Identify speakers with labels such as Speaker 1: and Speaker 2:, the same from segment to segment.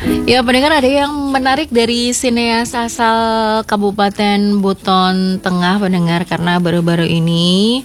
Speaker 1: Ya, pendengar, ada yang menarik dari sineas asal Kabupaten Buton Tengah, pendengar, karena baru-baru ini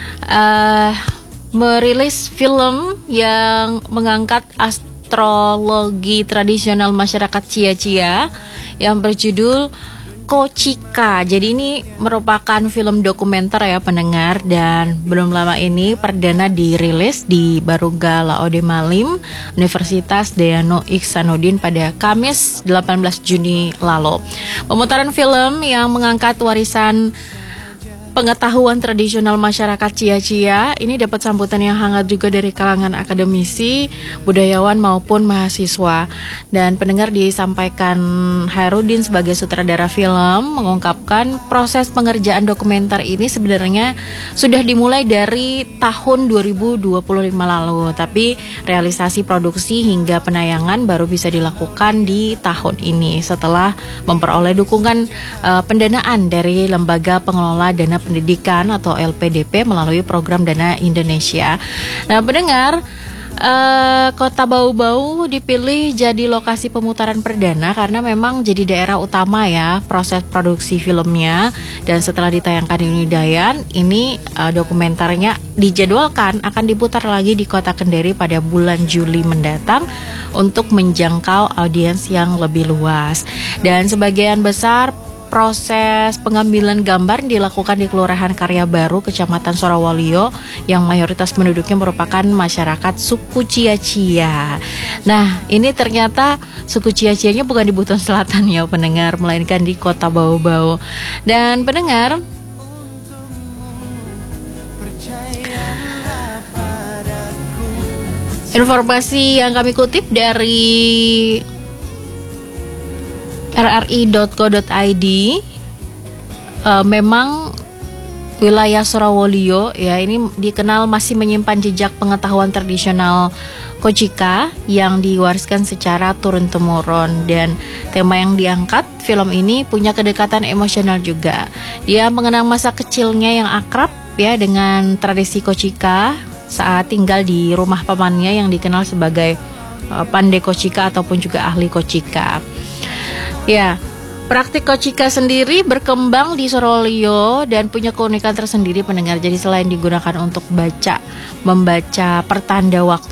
Speaker 1: merilis film yang mengangkat astrologi tradisional masyarakat Cia-Cia yang berjudul Kochika. Jadi ini merupakan film dokumenter ya pendengar, dan belum lama ini perdana dirilis di Barungga Laode Malim, Universitas Dayano Iksanuddin pada Kamis 18 Juni lalu. Pemutaran film yang mengangkat warisan pengetahuan tradisional masyarakat Cia-Cia ini dapat sambutan yang hangat juga dari kalangan akademisi, budayawan maupun mahasiswa. Dan pendengar, disampaikan Hairudin sebagai sutradara film mengungkapkan proses pengerjaan dokumenter ini sebenarnya sudah dimulai dari tahun 2025 lalu, tapi realisasi produksi hingga penayangan baru bisa dilakukan di tahun ini setelah memperoleh dukungan pendanaan dari Lembaga Pengelola Dana Pendidikan atau LPDP melalui program Dana Indonesia. Nah, pendengar, Kota Bau-Bau dipilih jadi lokasi pemutaran perdana karena memang jadi daerah utama ya proses produksi filmnya. Dan setelah ditayangkan di Unidayan, ini dokumenternya dijadwalkan akan diputar lagi di Kota Kendari pada bulan Juli mendatang untuk menjangkau audiens yang lebih luas. Dan sebagian besar proses pengambilan gambar dilakukan di Kelurahan Karya Baru, Kecamatan Sorowalio, yang mayoritas penduduknya merupakan masyarakat suku Cia-Cia. Nah, ini ternyata suku Cia-Cianya bukan di Buton Selatan ya pendengar, melainkan di Kota Bau-Bau. Dan pendengar, informasi yang kami kutip dari rri.co.id, memang wilayah Sorowalio ya ini dikenal masih menyimpan jejak pengetahuan tradisional Kochika yang diwariskan secara turun-temurun. Dan tema yang diangkat film ini punya kedekatan emosional juga. Dia mengenang masa kecilnya yang akrab ya dengan tradisi Kochika saat tinggal di rumah pamannya yang dikenal sebagai pandai Kochika ataupun juga ahli Kochika. Ya, praktik Kochika sendiri berkembang di Sorowalio dan punya keunikan tersendiri pendengar. Jadi selain digunakan untuk membaca pertanda waktu